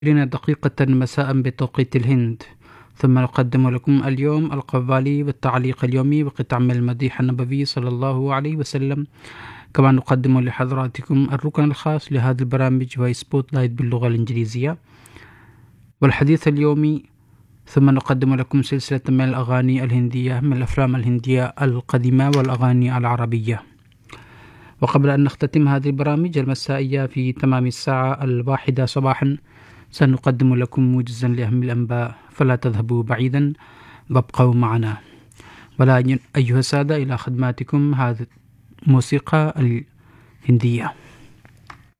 لنا دقيقة مساء بتوقيت الهند. ثم نقدم لكم اليوم القوالي والتعليق اليومي وقطع من المديح النبوي صلى الله عليه وسلم. كما نقدم لحضراتكم الركن الخاص لهذه البرامج وهي سبوت لايت باللغة الإنجليزية والحديث اليومي. ثم نقدم لكم سلسلة من الأغاني الهندية من الأفلام الهندية القديمة والأغاني العربية. وقبل أن نختتم هذه البرامج المسائية في تمام الساعة 1 صباحا سنقدم لكم موجزا لأهم الأنباء، فلا تذهبوا بعيدا وابقوا معنا. ولا أيها السادة إلى خدماتكم هذه الموسيقى الهندية.